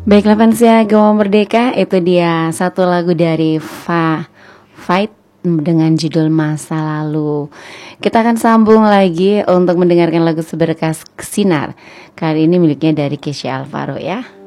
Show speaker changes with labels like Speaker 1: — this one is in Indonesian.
Speaker 1: Baiklah Fansia, Gawang Merdeka, itu dia satu lagu dari Fight dengan judul Masa Lalu. Kita akan sambung lagi untuk mendengarkan lagu Seberkas Sinar. Kali ini miliknya dari Kesha Alvaro ya.